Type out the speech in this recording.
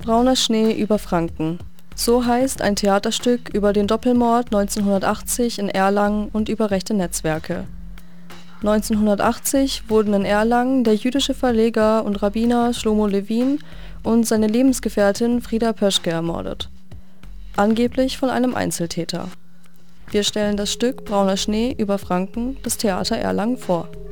Brauner Schnee über Franken. So heißt ein Theaterstück über den Doppelmord 1980 in Erlangen und über rechte Netzwerke. 1980 wurden in Erlangen der jüdische Verleger und Rabbiner Shlomo Levin und seine Lebensgefährtin Frieda Pöschke ermordet. Angeblich von einem Einzeltäter. Wir stellen das Stück Brauner Schnee über Franken des Theater Erlangen vor.